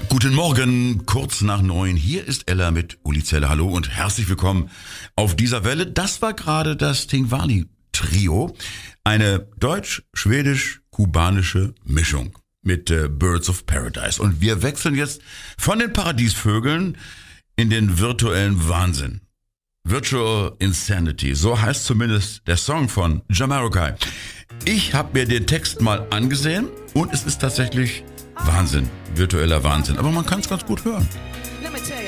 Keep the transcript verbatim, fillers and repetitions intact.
Guten Morgen, kurz nach neun. Hier ist Ella mit Uli Zeller. Hallo und herzlich willkommen auf dieser Welle. Das war gerade das Tingwani-Trio. Eine deutsch-schwedisch-kubanische Mischung mit äh, Birds of Paradise. Und wir wechseln jetzt von den Paradiesvögeln in den virtuellen Wahnsinn. Virtual Insanity, so heißt zumindest der Song von Jamiroquai. Ich habe mir den Text mal angesehen und es ist tatsächlich Wahnsinn, virtueller Wahnsinn. Aber man kann es ganz gut hören.